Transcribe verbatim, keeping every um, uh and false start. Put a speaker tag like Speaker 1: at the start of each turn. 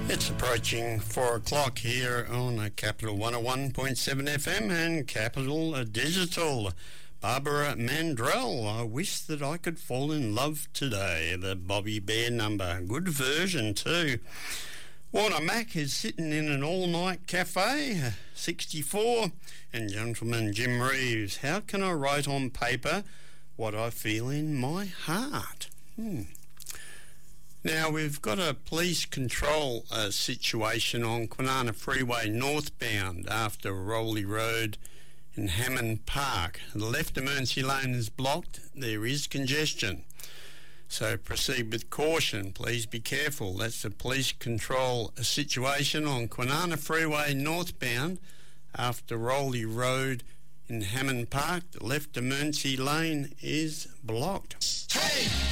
Speaker 1: It's approaching four o'clock here on uh, Capital one oh one point seven F M and Capital uh, Digital. Barbara Mandrell, I wish that I could fall in love today. The Bobby Bear number. Good version too. Warner Mac is sitting in an all-night cafe, sixty-four, and gentleman Jim Reeves. How can I write on paper what I feel in my heart? Hmm. Now, we've got a police control uh, situation on Kwinana Freeway northbound after Rowley Road in Hammond Park. The left emergency lane is blocked. There is congestion. So proceed with caution. Please be careful. That's the police control situation on Kwinana Freeway northbound after Rowley Road in Hammond Park. The left emergency lane is blocked. Hey!